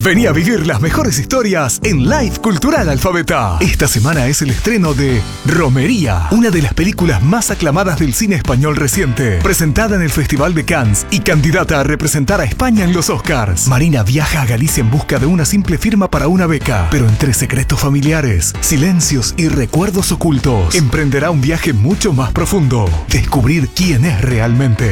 Vení a vivir las mejores historias en Live Cultural Alfabeta. Esta semana es el estreno de Romería, una de las películas más aclamadas del cine español reciente, presentada en el Festival de Cannes y candidata a representar a España en los Oscars. Marina viaja a Galicia en busca de una simple firma para una beca, pero entre secretos familiares, silencios y recuerdos ocultos, emprenderá un viaje mucho más profundo. Descubrir quién es realmente.